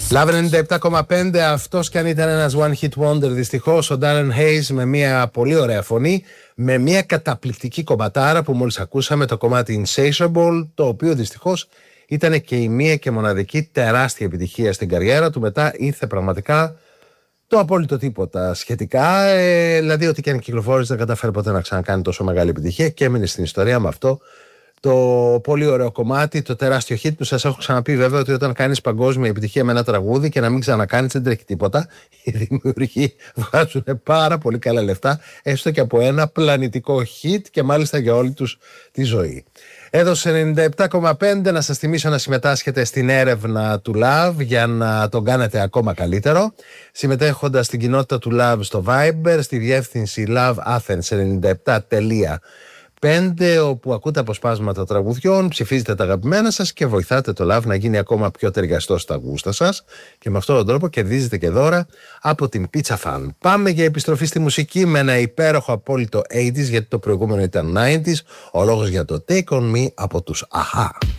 Love 97,5, αυτός κι αν ήταν ένας one hit wonder δυστυχώς, ο Darren Hayes με μια πολύ ωραία φωνή, με μια καταπληκτική κομματάρα που μόλις ακούσαμε, το κομμάτι Insatiable, το οποίο δυστυχώς ήταν και η μία και μοναδική τεράστια επιτυχία στην καριέρα του. Μετά ήρθε πραγματικά το απόλυτο τίποτα σχετικά, δηλαδή ότι και αν κυκλοφόρησε δεν καταφέρει ποτέ να ξανακάνει τόσο μεγάλη επιτυχία και έμεινε στην ιστορία με αυτό το πολύ ωραίο κομμάτι, το τεράστιο hit που σας έχω ξαναπεί βέβαια ότι όταν κάνεις παγκόσμια επιτυχία με ένα τραγούδι και να μην ξανακάνεις δεν τρέχει τίποτα. Οι δημιουργοί βγάζουν πάρα πολύ καλά λεφτά έστω και από ένα πλανητικό hit και μάλιστα για όλη τους τη ζωή. Έδωσε 97,5, να σας θυμίσω να συμμετάσχετε στην έρευνα του Love για να τον κάνετε ακόμα καλύτερο, συμμετέχοντας στην κοινότητα του Love στο Viber, στη διεύθυνση loveathens97.5, όπου ακούτε αποσπάσματα τραγουδιών, ψηφίζετε τα αγαπημένα σας και βοηθάτε το Love να γίνει ακόμα πιο ταιριαστό στα γούστα σας και με αυτόν τον τρόπο κερδίζετε και δώρα από την Pizza Fan. Πάμε για επιστροφή στη μουσική με ένα υπέροχο απόλυτο 80s, γιατί το προηγούμενο ήταν 90s, ο λόγος για το Take On Me από τους Aha.